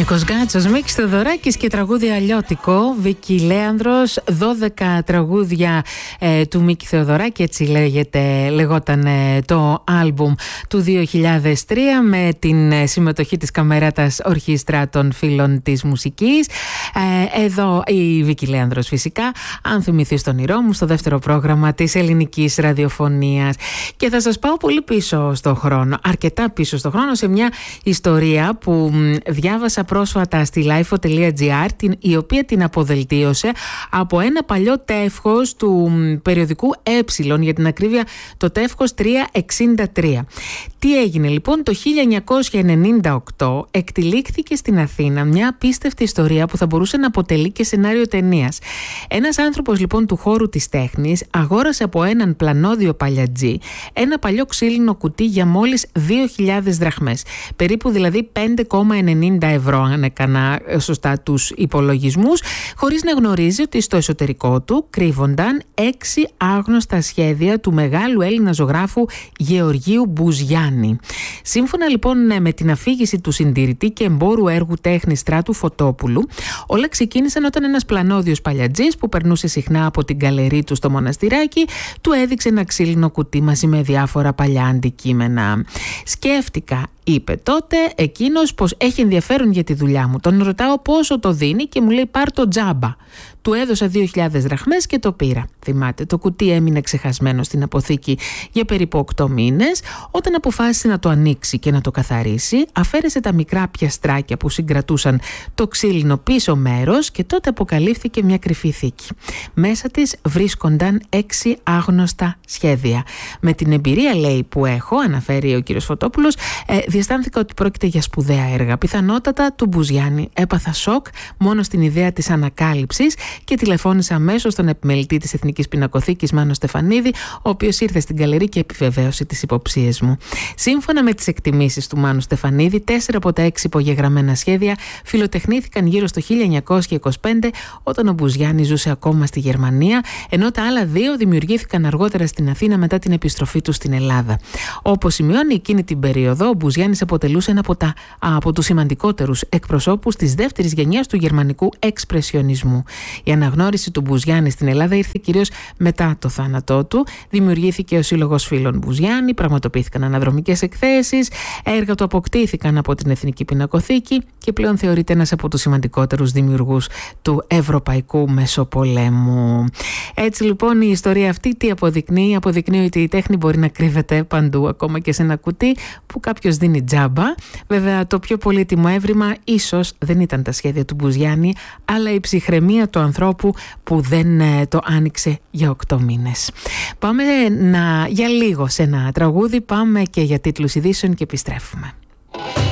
Νίκος Γκάτσος, Μίκης Θεοδωράκης και τραγούδι αλλιώτικο. Βίκη Λέανδρος, 12 τραγούδια του Μίκη Θεοδωράκη, έτσι λεγόταν το άλμπουμ του 2003, με την συμμετοχή της Καμεράτας Ορχήστρα των Φίλων της Μουσικής. Εδώ η Βίκη Λέανδρος, φυσικά, αν θυμηθείς τον όνειρό μου, στο δεύτερο πρόγραμμα της ελληνικής ραδιοφωνίας. Και θα σας πάω πολύ πίσω στο χρόνο, αρκετά πίσω στο χρόνο, σε μια ιστορία που διάβασα πρόσφατα στη lifeo.gr, η οποία την αποδελτίωσε από ένα παλιό τεύχος του περιοδικού για την ακρίβεια το τεύχος 363. Τι έγινε λοιπόν? Το 1998 εκτυλίχθηκε στην Αθήνα μια απίστευτη ιστορία που θα μπορούσε να αποτελεί και σενάριο ταινίας. Ένας άνθρωπος λοιπόν του χώρου της τέχνης αγόρασε από έναν πλανόδιο παλιατζή ένα παλιό ξύλινο κουτί για μόλις 2.000 δραχμές, περίπου δηλαδή 5,90 ευρώ, αν έκανα σωστά τους υπολογισμούς, χωρίς να γνωρίζει ότι στο εσωτερικό του κρύβονταν 6 άγνωστα σχέδια του μεγάλου Έλληνα ζωγράφου Γεωργίου Μπουζιάννη. Σύμφωνα λοιπόν με την αφήγηση του συντηρητή και εμπόρου έργου τέχνης Στράτου Φωτόπουλου, όλα ξεκίνησαν όταν ένας πλανόδιος παλιατζής που περνούσε συχνά από την γκαλερί του στο μοναστηράκι του έδειξε ένα ξύλινο κουτί μαζί με διάφορα παλιά αντικείμενα. «Σκέφτηκα», είπε τότε εκείνος, «πως έχει ενδιαφέρον για τη δουλειά μου. Τον ρωτάω πόσο το δίνει και μου λέει πάρ' το τζάμπα. Του έδωσα 2.000 δραχμές και το πήρα». Θυμάται, το κουτί έμεινε ξεχασμένο στην αποθήκη για περίπου 8 μήνες. Όταν αποφάσισε να το ανοίξει και να το καθαρίσει, αφαίρεσε τα μικρά πιαστράκια που συγκρατούσαν το ξύλινο πίσω μέρος και τότε αποκαλύφθηκε μια κρυφή θήκη. Μέσα της βρίσκονταν 6 άγνωστα σχέδια. «Με την εμπειρία», λέει, «που έχω», αναφέρει ο κύριος Φωτόπουλος, διαισθάνθηκα ότι πρόκειται για σπουδαία έργα. Πιθανότατα του Μπουζιάννη. Έπαθα σοκ μόνο στην ιδέα της ανακάλυψης και τηλεφώνησα αμέσως στον επιμελητή της Εθνικής Πινακοθήκης, Μάνο Στεφανίδη, ο οποίος ήρθε στην γκαλερί και επιβεβαίωσε τις υποψίες μου. Σύμφωνα με τις εκτιμήσεις του Μάνου Στεφανίδη, 4 από τα 6 υπογεγραμμένα σχέδια φιλοτεχνήθηκαν γύρω στο 1925, όταν ο Μπουζιάννης ζούσε ακόμα στη Γερμανία, ενώ τα άλλα 2 δημιουργήθηκαν αργότερα στην Αθήνα μετά την επιστροφή του στην Ελλάδα. Όπως σημειώνει, εκείνη την περίοδο ο Μπουζιάννης αποτελούσε ένα από τους σημαντικότερους εκπροσώπους της δεύτερης γενιάς του γερμανικού εξπρεσιονισμού. Η αναγνώριση του Μπουζιάννη στην Ελλάδα ήρθε κυρίως μετά το θάνατό του. Δημιουργήθηκε ο Σύλλογος Φίλων Μπουζιάννη, πραγματοποιήθηκαν αναδρομικές εκθέσεις, έργα του αποκτήθηκαν από την Εθνική Πινακοθήκη και πλέον θεωρείται ένας από τους σημαντικότερους δημιουργούς του Ευρωπαϊκού Μεσοπολέμου. Έτσι λοιπόν η ιστορία αυτή τι αποδεικνύει? Αποδεικνύει ότι η τέχνη μπορεί να κρύβεται παντού, ακόμα και σε ένα κουτί που κάποιος δίνει τζάμπα. Βέβαια, το πιο πολύτιμο έβριμα ίσως δεν ήταν τα σχέδια του Μπουζιάννη, αλλά η ψυχραιμία του ανθρώπου που δεν το άνοιξε για 8 μήνες. Πάμε για λίγο σε ένα τραγούδι, πάμε και για τίτλους ειδήσεων και επιστρέφουμε.